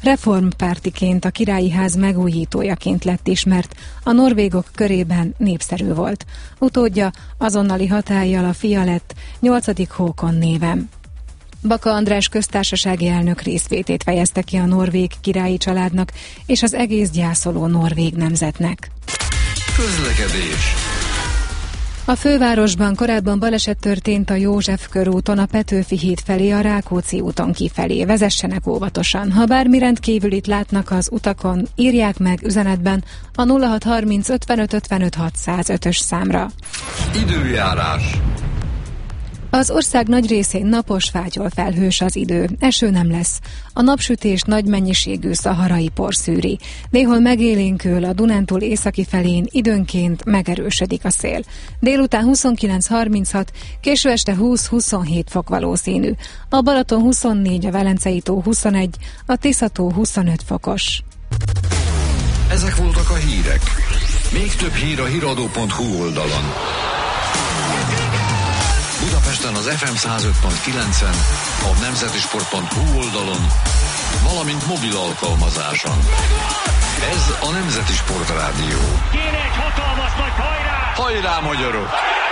reformpártiként a Királyi Ház megújítójaként lett ismert, a norvégok körében népszerű volt. Utódja azonnali hatállyal a fia lett, 8. Håkon néven. Baka András köztársasági elnök részvétét fejezte ki a norvég királyi családnak és az egész gyászoló norvég nemzetnek. Közlekedés. A fővárosban korábban baleset történt a József körúton a Petőfi híd felé a Rákóczi úton kifelé. Vezessenek óvatosan. Ha bármi rendkívülit látnak az utakon, írják meg üzenetben a 0630 55 55 605-ös számra. Időjárás. Az ország nagy részén napos, fátyol felhős az idő, eső nem lesz. A napsütés nagy mennyiségű szaharai por szűri. Néhol megélénkül a Dunántúl északi felén, időnként megerősödik a szél. Délután 29-36, késő este 20-27 fok valószínű. A Balaton 24, a Velencei tó 21, a Tisza-tó 25 fokos. Ezek voltak a hírek. Még több hír a hiradó.hu oldalon. Budapesten az FM 105.9-en, a nemzetisport.hu oldalon, valamint mobil alkalmazáson. Ez a Nemzeti Sport Rádió. Kéne egy hatalmas nagy hajrá! Hajrá, magyarok!